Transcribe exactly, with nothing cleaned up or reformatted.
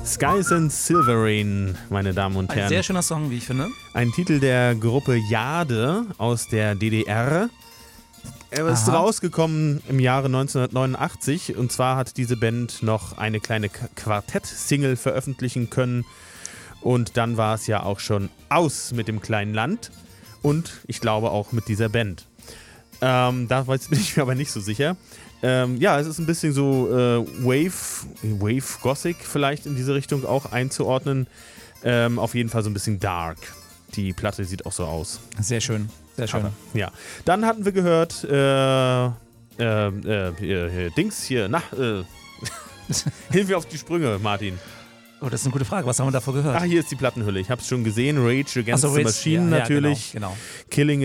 Skies and Silverine, meine Damen und Ein Herren. sehr schöner Song, wie ich finde. Ein Titel der Gruppe Jade aus der D D R. Er ist Aha. rausgekommen im Jahre neunzehnhundertneunundachtzig und zwar hat diese Band noch eine kleine K- Quartett-Single veröffentlichen können und dann war es ja auch schon aus mit dem kleinen Land und ich glaube auch mit dieser Band. Ähm, da bin ich mir aber nicht so sicher. Ähm, ja, es ist ein bisschen so äh, Wave, Wave Gothic vielleicht in diese Richtung auch einzuordnen. Ähm, auf jeden Fall so ein bisschen dark. Die Platte sieht auch so aus. Sehr schön, sehr schön. Aber, ja. Dann hatten wir gehört, äh, äh, äh, hier, hier, Dings hier, na, äh, hilf mir auf die Sprünge, Martin. Oh, das ist eine gute Frage. Was haben wir davor gehört? Ach, hier ist die Plattenhülle. Ich habe es schon gesehen. Rage Against Ach so, the Rage, Machine ja, ja, natürlich. Genau, genau. Killing